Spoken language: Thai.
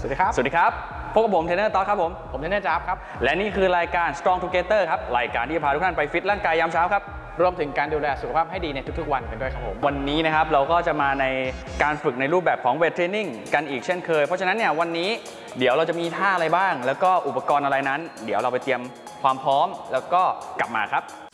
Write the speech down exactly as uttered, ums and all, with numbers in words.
วัสดีครับสวัสดีครับพบกับผมเทรนเนอร์ต๊อดครับผมผมเทรนเนอร์จ๊าบครับและนี่คือรายการ Strong Together ครับรายการที่จะพาทุกท่านไปฟิตร่างกายยามเช้าครับรวมถึงการดูแลสุขภาพให้ดีในทุกๆวันกันด้วยครับผมวันนี้นะครับเราก็จะมาในการฝึกในรูปแบบของเวทเทรนนิ่งกันอีกเช่นเคยเพราะฉะนั้นเนี่ยวันนี้เดี๋ยวเราจะมีท่าอะไรบ้างแล้วก็อุปกรณ์อะไรนั้นเดี๋ยวเราไปเตรียมความพร้อมแล้วก็กลับมาครับ